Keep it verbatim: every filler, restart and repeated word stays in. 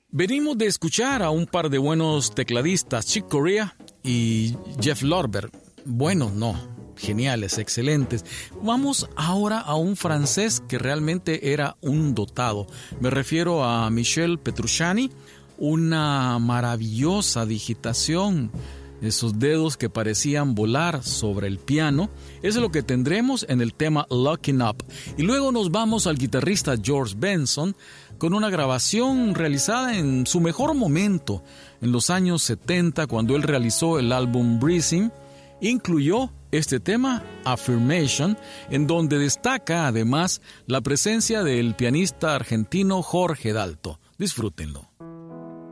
Venimos de escuchar a un par de buenos tecladistas, Chick Corea y Jeff Lorber. Buenos, no, geniales, excelentes. Vamos ahora a un francés que realmente era un dotado. Me refiero a Michel Petrucciani, una maravillosa digitación, esos dedos que parecían volar sobre el piano. Eso es lo que tendremos en el tema Looking Up. Y luego nos vamos al guitarrista George Benson con una grabación realizada en su mejor momento, en los años setenta, cuando él realizó el álbum Breathing. Incluyó este tema, Affirmation, en donde destaca además la presencia del pianista argentino Jorge Dalto. Disfrútenlo.